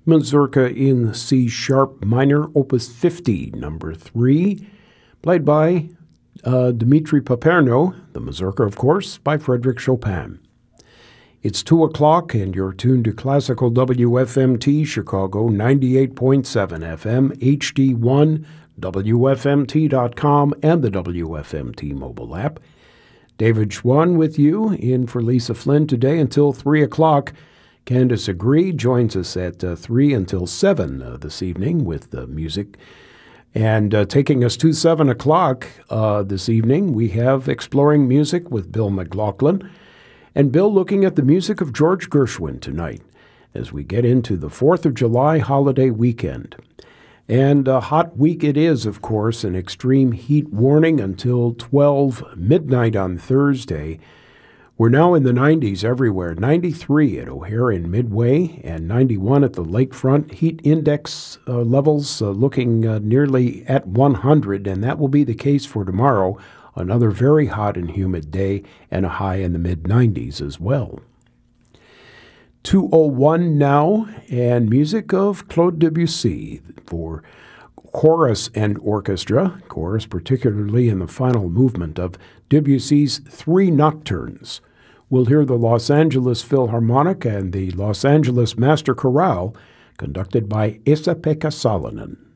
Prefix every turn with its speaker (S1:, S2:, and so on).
S1: Mazurka in C-sharp minor, Opus 50, number 3, played by Dmitri Paperno, the Mazurka, of course, by Frédéric Chopin. It's 2 o'clock, and you're tuned to Classical WFMT, Chicago, 98.7 FM, HD1, WFMT.com, and the WFMT mobile app. David Schwann with you, in for Lisa Flynn today until 3 o'clock. Candace Agree joins us at 3 until 7 this evening with music. And taking us to 7 o'clock this evening, we have Exploring Music with Bill McLaughlin. And Bill looking at the music of George Gershwin tonight as we get into the 4th of July holiday weekend. And a hot week it is, of course, an extreme heat warning until 12 midnight on Thursday. We're now in the 90s everywhere, 93 at O'Hare and Midway, and 91 at the lakefront. Heat index levels looking nearly at 100, and that will be the case for tomorrow. Another very hot and humid day, and a high in the mid-90s as well. 2:01 now, and music of Claude Debussy for chorus and orchestra. Chorus particularly in the final movement of Debussy's Three Nocturnes. We'll hear the Los Angeles Philharmonic and the Los Angeles Master Chorale, conducted by Esa-Pekka Salonen.